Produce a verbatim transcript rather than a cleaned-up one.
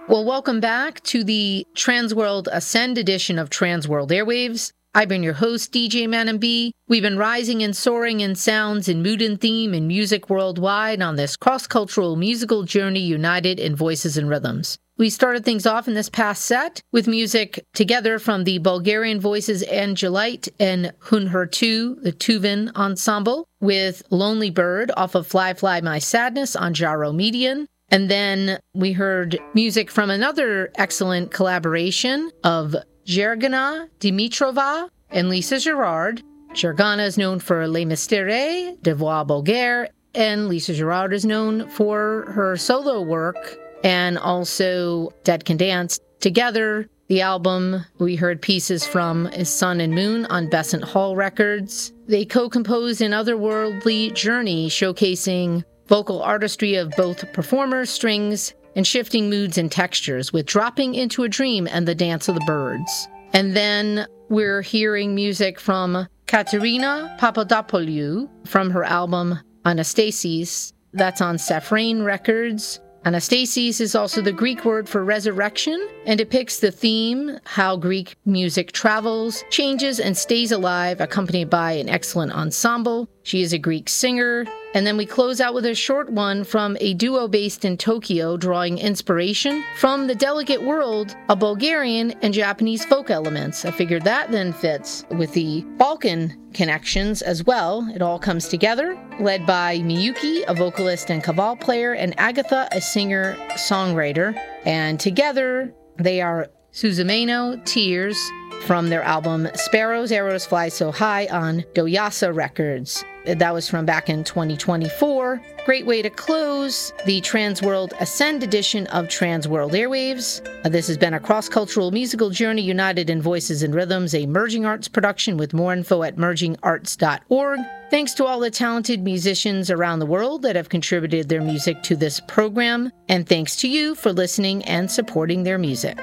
Well, welcome back to the Transworld Ascend edition of Transworld Airwaves. I've been your host, D J Manon B. We've been rising and soaring in sounds and mood and theme and music worldwide on this cross-cultural musical journey united in voices and rhythms. We started things off in this past set with music together from the Bulgarian voices Angelite and Hunhurtu, the Tuvin Ensemble, with Lonely Bird off of Fly Fly My Sadness on Jaro Median. And then we heard music from another excellent collaboration of Gergana Dimitrova and Lisa Gerard. Gergana is known for Les Mystères de Voix Bulgare, and Lisa Gerard is known for her solo work and also Dead Can Dance. Together, the album we heard pieces from is Sun and Moon on Besant Hall Records. They co-composed an otherworldly journey showcasing vocal artistry of both performers, strings, and shifting moods and textures, with Dropping into a Dream and The Dance of the Birds. And then we're hearing music from Katerina Papadopoulou from her album Anastasis. That's on Safrain Records. Anastasis is also the Greek word for resurrection and depicts the theme, how Greek music travels, changes, and stays alive, accompanied by an excellent ensemble. She is a Greek singer. And then we close out with a short one from a duo based in Tokyo, drawing inspiration from the delicate world of Bulgarian and Japanese folk elements. I figured that then fits with the Balkan connections as well. It all comes together, led by Miyuki, a vocalist and kaval player, and Agatha, a singer-songwriter. And together, they are Suzumeno Tears from their album Sparrows, Arrows Fly So High on Doyasa Records. That was from back in twenty twenty-four. Great way to close the Transworld Ascend edition of Transworld Airwaves. Uh, this has been a cross-cultural musical journey united in voices and rhythms, a Merging Arts production, with more info at merging arts dot org. Thanks to all the talented musicians around the world that have contributed their music to this program, and thanks to you for listening and supporting their music.